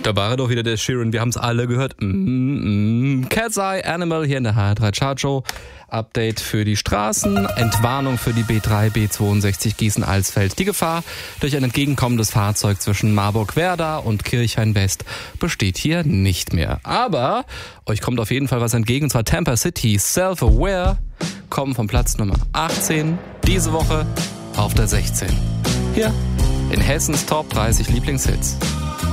Da war doch wieder der Sheeran, wir haben es alle gehört. Cat's Eye Animal hier in der HR3 Chartshow. Update für die Straßen, Entwarnung für die B3, B62 Gießen-Alsfeld. Die Gefahr durch ein entgegenkommendes Fahrzeug zwischen Marburg-Werda und Kirchhain-West besteht hier nicht mehr. Aber euch kommt auf jeden Fall was entgegen, und zwar Tampa City Self-Aware kommen vom Platz Nummer 18 diese Woche auf der 16. Hier in Hessens Top 30 Lieblingshits.